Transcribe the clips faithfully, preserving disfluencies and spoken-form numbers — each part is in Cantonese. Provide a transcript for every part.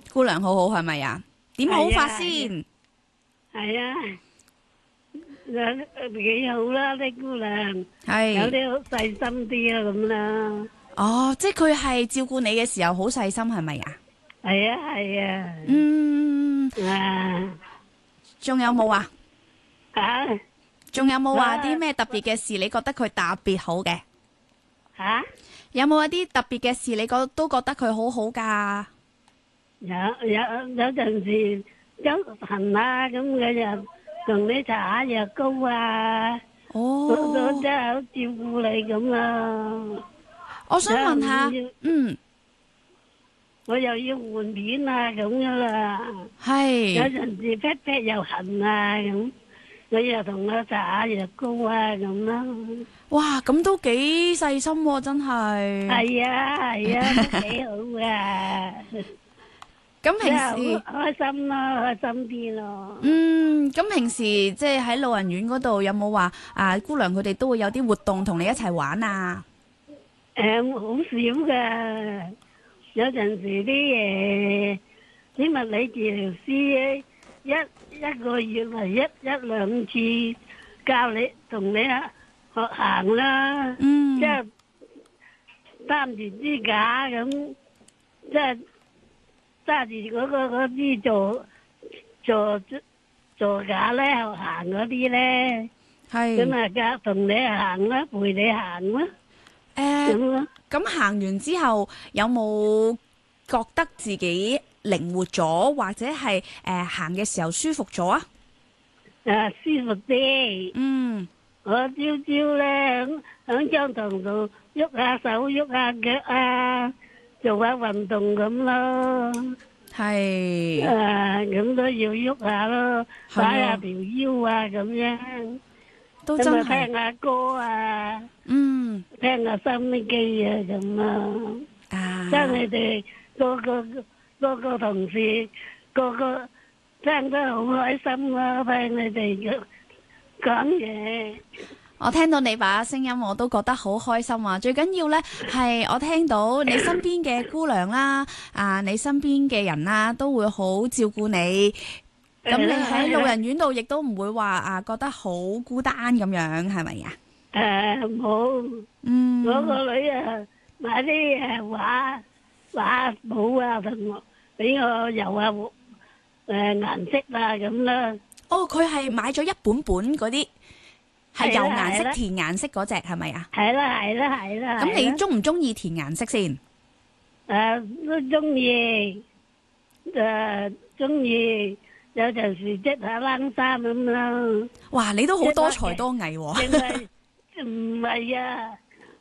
姑娘好好係咪啊？點好法先？ 係啊，有幾好啦啲姑娘，有係啲好細心啲啊咁啦。 哦，即係佢係照顧你嘅時候好細心係咪啊？ 係啊係啊。 嗯， 啊仲有冇啊？ 吓仲有冇話啲咩特別嘅事？你覺得佢特別好嘅？ 吓有冇一啲特別嘅事？你覺都覺得佢好好噶？ 有有有陣時休痕啊咁嘅又同你搽下藥膏啊，都都哦， 真係好照顧你咁啊。 我想問下有， 嗯， 我又要換片啊咁噶啦，有係， 陣時劈劈又痕啊咁，你又同我搽下藥膏啊咁啦。 哇，咁都幾細心喎，真係。 係啊係啊，都幾好噶。 咁平真係時， 好開心咯，開心啲咯。 嗯，咁平時即係喺老人院嗰度有冇話啊姑娘佢哋都會有啲活動同你一齊玩啊？ 誒，好少噶，有陣時啲誒啲物理治療師一一個月嚟一一兩次教你同你學行啦， 嗯， 即係擔住支架咁，即係揸住嗰個嗰啲座座座架咧學行嗰啲咧，咁係， 啊教同你行啦，陪你行啦，咁誒， 咯。 咁行完之後有冇覺得自己靈活咗，或者係誒行嘅時候舒服咗啊？ 啊，舒服啲。 嗯， 我朝朝咧響響張床度喐下手喐下腳啊，做下運動咁咯。 係， 啊，咁都要喐下咯， 係啊擺下條腰啊咁樣。 都真咁啊聽係， 下歌啊， 嗯， 聽下心機啊咁啊。 啊， 真你哋個個個個同事個個聽得好開心啦，聽你哋講嘢。 我聽到你把聲音，我都覺得好開心啊！最緊要呢係我聽到你身邊嘅姑娘啦，啊，你身邊嘅人啦，都會好照顧你。咁你喺老人院度亦都唔會話啊覺得好孤單咁樣，係咪啊？ 誒冇， 嗯， 我個女啊買啲誒畫畫簿啊，同我俾我油下誒顏色啊咁啦。 哦，佢係買咗一本本嗰啲係油顏色、 係啦係啦填顏色嗰隻，係咪啊？ 係啦係啦係啦。 咁你中唔中意填顏色先？ 誒都中意，誒中意，有陣時織下冷衫咁啦。 哇！你都好多才多藝喎。 因為唔係啊，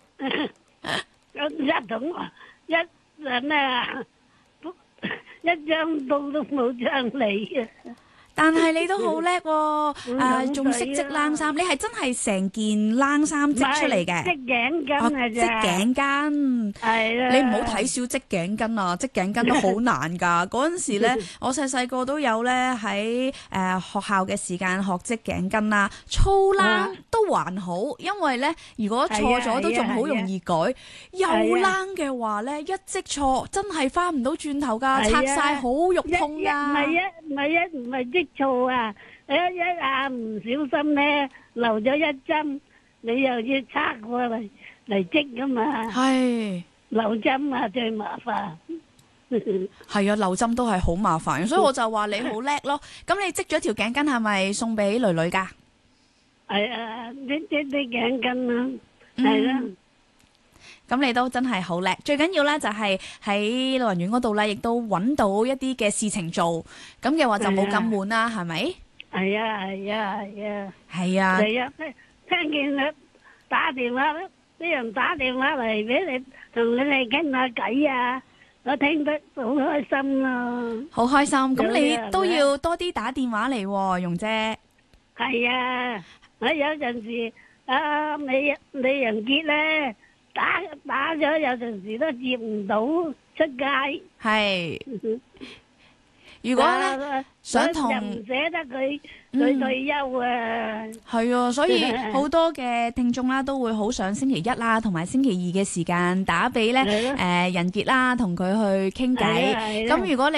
一桶一誒咩啊，一張布都冇張嚟啊！ 但係你都好叻喎，誒仲識織水啊冷衫，你係真係成件冷衫織出嚟嘅， 織頸巾哦， 啊織頸巾。 係啦。 你唔好睇小織頸巾啊，織頸巾都好難㗎。嗰陣時咧，我細細個都有咧喺誒學校嘅時間學織頸巾啦，粗冷都還好，因為咧如果錯咗都仲好容易改。幼冷嘅話咧，一織錯真係翻唔到轉頭㗎，拆晒好肉痛一唔㗎。 係一唔係一唔係織錯啊！一一下唔小心咧漏咗一針，你又要拆過嚟嚟織噶嘛？ 係。 漏針啊最麻煩。 係啊，漏針都係好麻煩，所以我就話你好叻咯。咁你織咗條頸巾係咪送俾女女㗎？ 係啊，織織啲頸巾啦，係啦。 咁你都真係好叻，最緊要咧就係喺老人院嗰度咧，亦都揾到一啲嘅事情做，咁嘅話就冇咁悶啦，係咪？ 係啊係啊係啊。 係啊， 係啊，聽聽見佢打電話咧，啲人打電話嚟俾你同你哋傾下偈啊，我聽得好開心咯。 好開心。咁有你啊都要多啲打電話嚟喎，容姐。 係啊，我有陣時啊美美人結咧打打咗，有陣時都接唔到出街。 係。如果咧想同又唔捨得佢佢退休啊， 係啊，所以好多嘅聽眾啦，都會好想星期一啦，同埋星期二嘅時間打俾咧誒人傑啦，同佢去傾偈。咁如果你